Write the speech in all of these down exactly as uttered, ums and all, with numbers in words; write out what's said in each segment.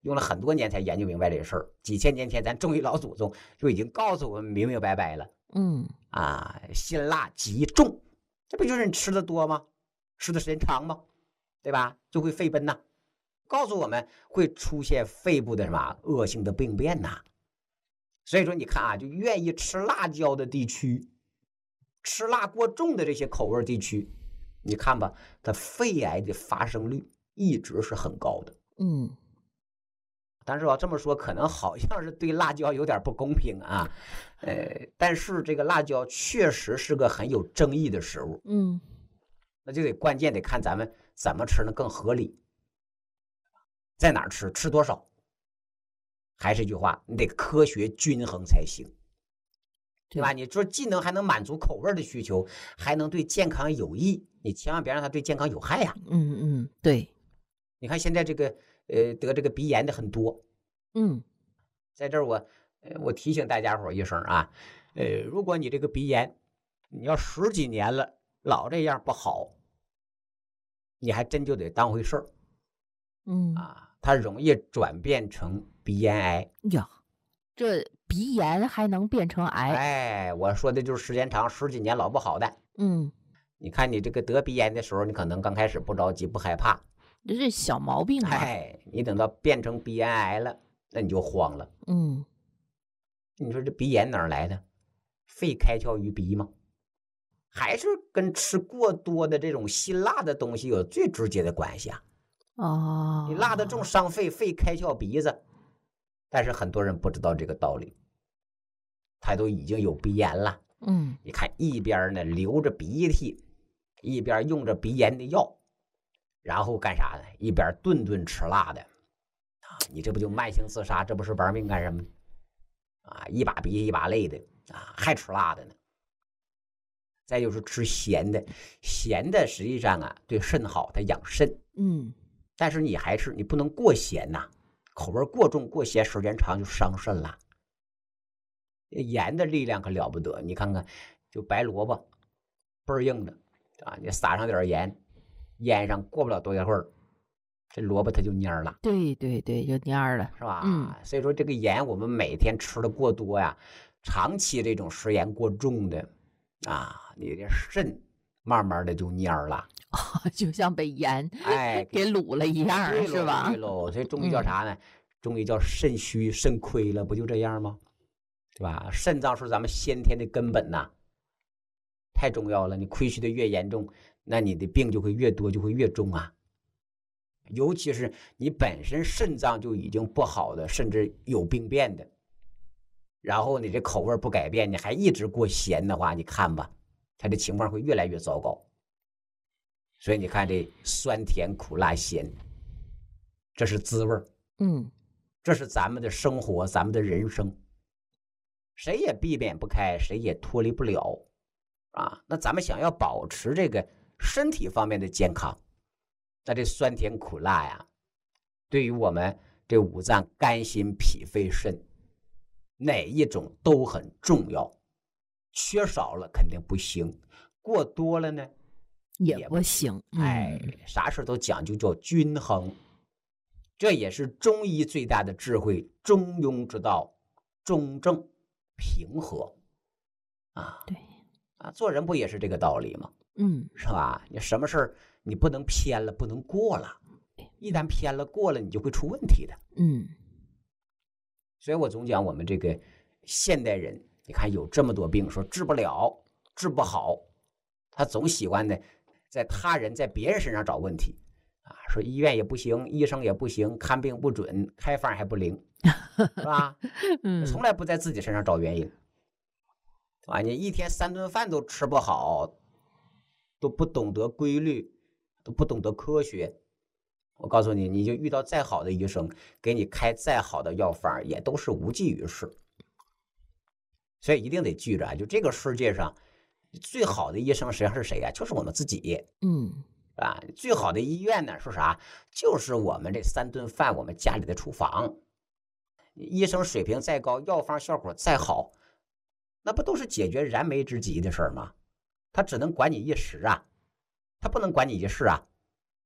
用了很多年才研究明白这事儿。几千年前咱中医老祖宗就已经告诉我们明明白白了。 嗯啊，辛辣极重，这不就是你吃的多吗？吃的时间长吗？对吧？就会肺奔呐，告诉我们会出现肺部的什么恶性的病变呐。所以说你看啊，就愿意吃辣椒的地区，吃辣过重的这些口味地区，你看吧，它肺癌的发生率一直是很高的。 嗯， 但是我这么说可能好像是对辣椒有点不公平啊，呃，但是这个辣椒确实是个很有争议的食物。 嗯， 那就得关键得看咱们怎么吃呢更合理，在哪儿吃，吃多少。还是一句话，你得科学均衡才行，对吧？你说既能还能满足口味的需求，还能对健康有益，你千万别让它对健康有害呀。 嗯嗯，对， 你看现在这个呃得这个鼻炎的很多， 嗯， 在这儿我呃我提醒大家伙一声啊，呃，如果你这个鼻炎你要十几年了，老这样不好，你还真就得当回事儿。 嗯啊，它容易转变成鼻咽癌。 呀，这鼻炎还能变成癌？ 哎，我说的就是时间长，十几年老不好的。 嗯， 你看你这个得鼻炎的时候，你可能刚开始不着急不害怕， 这是小毛病嘛。 哎，你等到变成鼻咽癌了，那你就慌了。 嗯， 你说这鼻炎哪儿来的？肺开窍于鼻吗？还是跟吃过多的这种辛辣的东西有最直接的关系啊？ 哦， 你辣的重伤肺，肺开窍鼻子，但是很多人不知道这个道理，他都已经有鼻炎了。 嗯， 你看一边呢流着鼻涕，一边用着鼻炎的药，然后干啥呢？一边顿顿吃辣的，啊，你这不就慢性自杀？这不是玩命干什么？啊，一把鼻涕一把泪的啊，还吃辣的呢。再就是吃咸的，咸的实际上啊对肾好，它养肾。 嗯， 但是你还是你不能过咸呐，口味过重过咸时间长就伤肾了。盐的力量可了不得，你看看，就白萝卜倍儿硬的啊，你撒上点盐，腌上过不了多一会儿，这萝卜它就蔫了。 对对对，就蔫了， 是吧？ 嗯， 所以说这个盐我们每天吃的过多呀，长期这种食盐过重的啊，你的肾慢慢的就蔫了。 就像被盐哎给卤了一样， 对是吧？ 对喽，所以中医叫啥呢？嗯、中医叫肾虚肾亏了，不就这样吗？对吧？肾脏是咱们先天的根本呐，太重要了。你亏虚的越严重，那你的病就会越多，就会越重啊。尤其是你本身肾脏就已经不好的，甚至有病变的，然后你这口味不改变，你还一直过咸的话，你看吧，它的情况会越来越糟糕。所以你看这酸甜苦辣咸，这是滋味， 嗯， 这是咱们的生活，咱们的人生，谁也避免不开，谁也脱离不了啊。那咱们想要保持这个身体方面的健康，那这酸甜苦辣呀，对于我们这五脏肝心脾肺肾，哪一种都很重要，缺少了肯定不行，过多了呢也不行。 哎，啥事都讲究叫均衡，这也是中医最大的智慧，中庸之道，中正平和啊。 对啊，做人不也是这个道理吗？ 嗯， 是吧？你什么事儿你不能偏了，不能过了，一旦偏了过了，你就会出问题的。 嗯， 所以我总讲我们这个现代人，你看有这么多病，说治不了，治不好，他总喜欢呢在他人在别人身上找问题啊，说医院也不行，医生也不行，看病不准，开方还不灵，是吧？嗯，从来不在自己身上找原因。啊，你一天三顿饭都吃不好，都不懂得规律，都不懂得科学，我告诉你，你就遇到再好的医生，给你开再好的药方，也都是无济于事。所以一定得记着啊，就这个世界上最好的医生实际上是谁呀、啊？就是我们自己。 嗯， 啊，最好的医院呢是啥？就是我们这三顿饭，我们家里的厨房。医生水平再高，药方效果再好，那不都是解决燃眉之急的事儿吗？他只能管你一时啊，他不能管你一世啊。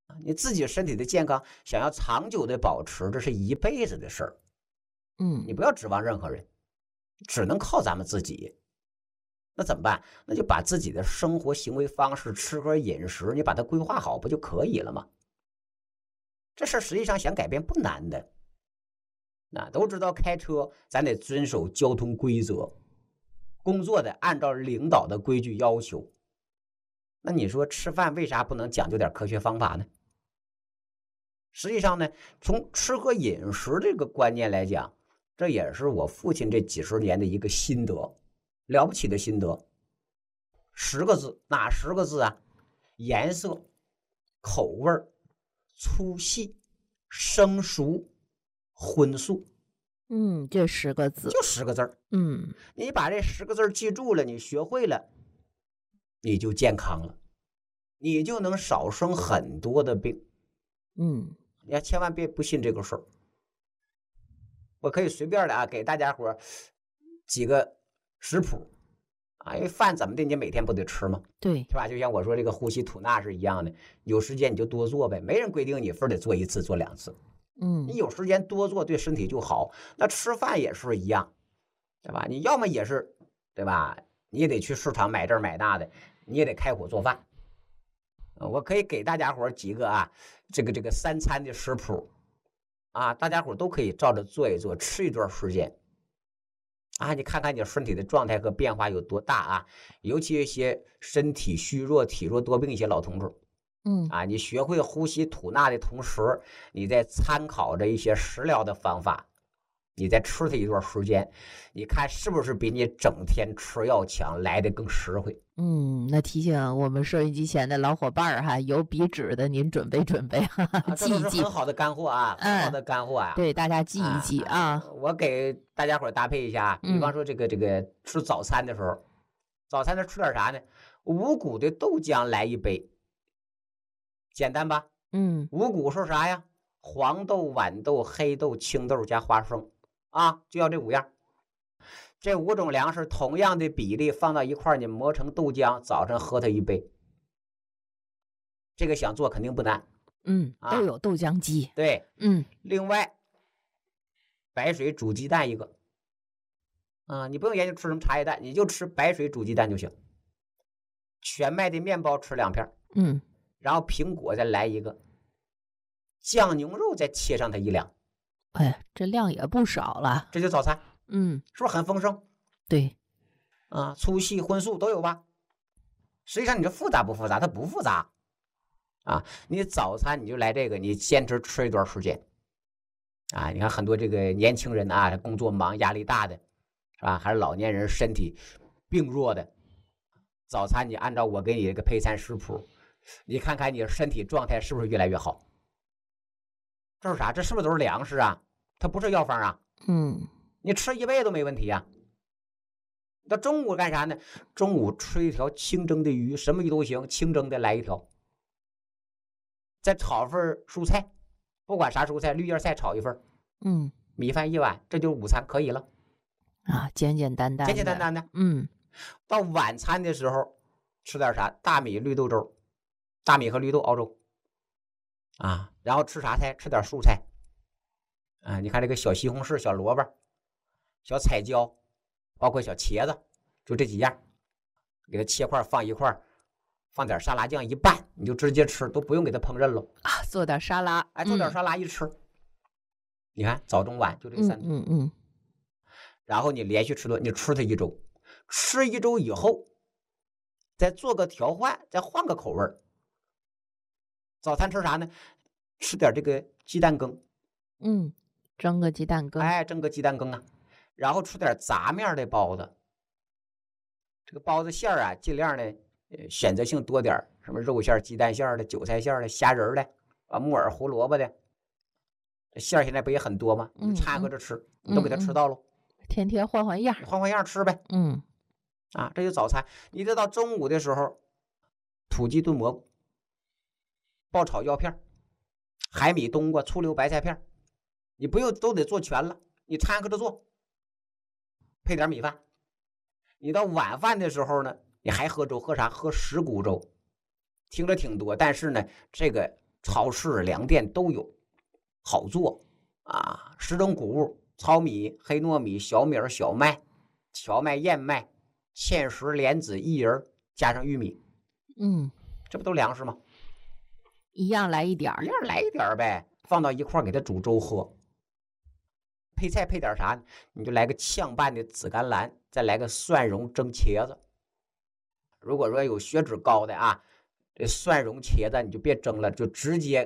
你自己身体的健康想要长久的保持，这是一辈子的事儿。 嗯， 你不要指望任何人，只能靠咱们自己。那怎么办？那就把自己的生活行为方式、吃喝饮食，你把它规划好，不就可以了吗？这事儿实际上想改变不难的。那都知道开车咱得遵守交通规则，工作得按照领导的规矩要求。那你说吃饭为啥不能讲究点科学方法呢？实际上呢，从吃喝饮食这个观念来讲，这也是我父亲这几十年的一个心得，了不起的心得。十个字，哪十个字啊？颜色、口味、粗细、生熟、荤素。 嗯，这十个字就十个字儿。 嗯， 你把这十个字记住了，你学会了，你就健康了，你就能少生很多的病。 嗯， 你要千万别不信这个事儿。我可以随便的啊，给大家伙几个食谱啊，因为饭怎么的，你每天不得吃吗？ 对， 是吧？就像我说这个呼吸吐纳是一样的，有时间你就多做呗，没人规定你非得做一次做两次。 嗯， 你有时间多做对身体就好。那吃饭也是一样，对吧？你要么也是，对吧？你也得去市场买这儿买那的，你也得开火做饭。我可以给大家伙几个啊，这个这个三餐的食谱啊，大家伙都可以照着做一做，吃一段时间啊，你看看你身体的状态和变化有多大啊！尤其一些身体虚弱、体弱多病一些老同志。 嗯啊，你学会呼吸吐纳的同时，你在参考着一些食疗的方法，你再吃它一段时间，你看是不是比你整天吃药强来的更实惠？ 嗯，那提醒我们收音机前的老伙伴儿哈，有笔纸的您准备准备，哈哈， 啊，这都是记一记， 很好的干货啊，很好的干货啊。 对，大家记一记啊。 我给大家伙搭配一下，比方说这个这个吃早餐的时候，早餐的吃点啥呢？五谷的豆浆来一杯。简单吧？ 嗯， 五谷是啥呀？黄豆、豌豆、黑豆、青豆加花生啊，就要这五样。这五种粮食同样的比例放到一块儿，你磨成豆浆，早上喝它一杯。这个想做肯定不难。 嗯，都有豆浆机。 啊、对， 嗯。 另外，白水煮鸡蛋一个。啊，你不用研究吃什么茶叶蛋，你就吃白水煮鸡蛋就行。全麦的面包吃两片。 嗯。 然后苹果再来一个，酱牛肉再切上它一两， 哎，这量也不少了。 这就早餐， 嗯， 是不是很丰盛？ 对， 啊，粗细荤素都有吧？实际上你这复杂不复杂？它不复杂啊。你早餐你就来这个，你坚持吃一段时间啊。你看很多这个年轻人啊，工作忙压力大的，是吧？还是老年人身体病弱的，早餐你按照我给你这个配餐食谱。你看看你的身体状态是不是越来越好？这是啥？这是不是都是粮食啊？它不是药方啊。 嗯， 你吃一辈子都没问题啊。到中午干啥呢？中午吃一条清蒸的鱼，什么鱼都行，清蒸的来一条。再炒份蔬菜，不管啥蔬菜，绿叶菜炒一份。 嗯， 米饭一碗，这就是午餐可以了。 啊，简简单单， 简简单单的。 嗯， 到晚餐的时候吃点啥？大米绿豆粥。大米和绿豆熬粥啊，然后吃啥菜？吃点蔬菜啊。你看这个小西红柿、小萝卜、小彩椒，包括小茄子，就这几样，给它切块放一块，放点沙拉酱一拌，你就直接吃，都不用给它烹饪了啊。做点沙拉， 哎，做点沙拉一吃，嗯、你看早中晚就这三顿， 嗯嗯嗯。 然后你连续吃顿，你吃它一周，吃一周以后，再做个调换，再换个口味儿。早餐吃啥呢？吃点这个鸡蛋羹， 嗯，蒸个鸡蛋羹， 哎，蒸个鸡蛋羹啊，然后吃点杂面的包子。这个包子馅儿啊，尽量的选择性多点，什么肉馅、鸡蛋馅的、韭菜馅的、虾仁的，啊，木耳、胡萝卜的。这馅儿现在不也很多吗？你掺和着吃， 嗯、 你都给它吃到了。 天天换换样， 换换样吃呗。 嗯， 啊，这就早餐。你得到中午的时候，土鸡炖蘑菇。爆炒药片，海米冬瓜、醋溜白菜片，你不用都得做全了，你掺和着做，配点米饭。你到晚饭的时候呢，你还喝粥，喝啥？喝十谷粥，听着挺多，但是呢，这个超市、粮店都有，好做啊。十种谷物：糙米、黑糯米、小米、小麦、荞麦、燕麦、芡实、莲子、薏仁，加上玉米， 嗯， 这不都粮食吗？ 一样来一点儿， 一样来一点呗，放到一块儿给它煮粥喝。配菜配点啥呢？你就来个炝拌的紫甘蓝，再来个蒜蓉蒸茄子。如果说有血脂高的啊，这蒜蓉茄子你就别蒸了，就直接